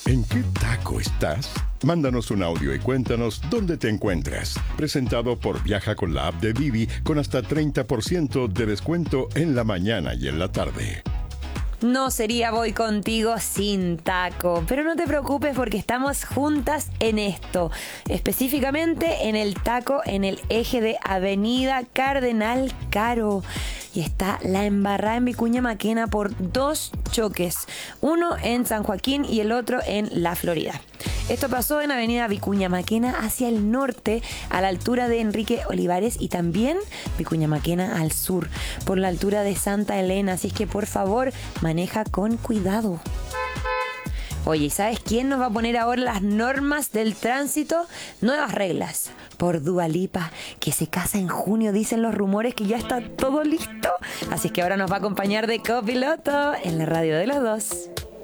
¿En qué taco estás? Mándanos un audio y cuéntanos dónde te encuentras. Presentado por Viaja con la app de Vivi con hasta 30% de descuento en la mañana y en la tarde. No sería Voy Contigo sin taco, pero no te preocupes porque estamos juntas en esto, específicamente en el taco en el eje de Avenida Cardenal Caro. Y está la embarrada en Vicuña Maquena por 2 choques, uno en San Joaquín y el otro en La Florida. Esto pasó en Avenida Vicuña Maquena hacia el norte, a la altura de Enrique Olivares, y también Vicuña Maquena al sur, por la altura de Santa Elena. Así es que por favor, maneja con cuidado. Oye, ¿y sabes quién nos va a poner ahora las normas del tránsito? Nuevas reglas por Dua Lipa, que se casa en junio. Dicen los rumores que ya está todo listo. Así es que ahora nos va a acompañar de copiloto en la radio de los dos.